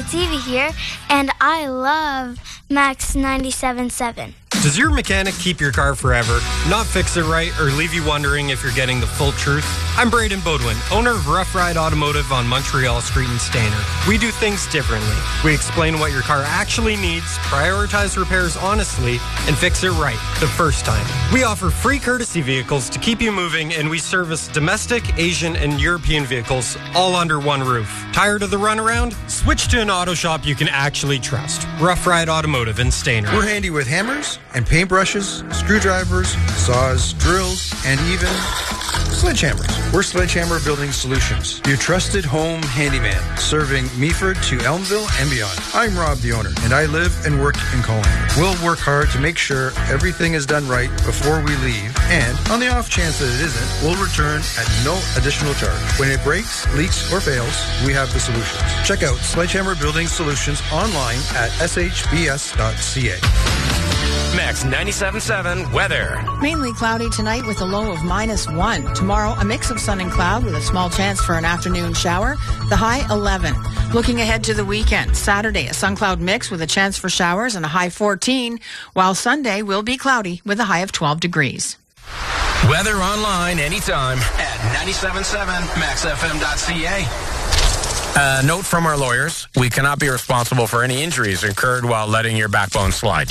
TV here, and I love Max 97.7. Does your mechanic keep your car forever, not fix it right, or leave you wondering if you're getting the full truth? I'm Braden Bodwin, owner of Rough Ride Automotive on Montreal Street in Stayner. We do things differently. We explain what your car actually needs, prioritize repairs honestly, and fix it right the first time. We offer free courtesy vehicles to keep you moving, and we service domestic, Asian, and European vehicles all under one roof. Tired of the runaround? Switch to an auto shop you can actually trust. Rough Ride Automotive in Stayner. We're handy with hammers and paintbrushes, screwdrivers, saws, drills, and even sledgehammers. We're Sledgehammer Building Solutions, your trusted home handyman, serving Meaford to Elmville and beyond. I'm Rob, the owner, and I live and work in Colin. We'll work hard to make sure everything is done right before we leave, and on the off chance that it isn't, we'll return at no additional charge. When it breaks, leaks, or fails, we have the solutions. Check out Sledgehammer Building Solutions online at shbs.ca. Max 97.7 weather. Mainly cloudy tonight with a low of -1. Tomorrow, a mix of sun and cloud with a small chance for an afternoon shower. The high 11. Looking ahead to the weekend, Saturday, a sun cloud mix with a chance for showers and a high 14, while Sunday will be cloudy with a high of 12 degrees. Weather online anytime at 97.7maxfm.ca. Note from our lawyers, we cannot be responsible for any injuries incurred while letting your backbone slide.